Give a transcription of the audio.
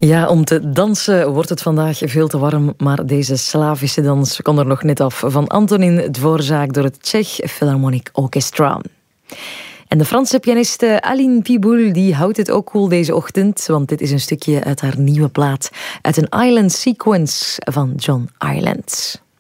Ja, om te dansen wordt het vandaag veel te warm, maar deze Slavische dans kon er nog net af. Van Antonin Dvorak door het Czech Philharmonic Orchestra. En de Franse pianiste Aline Piboul die houdt het ook cool deze ochtend, want dit is een stukje uit haar nieuwe plaat, uit een Island Sequence van John Ireland.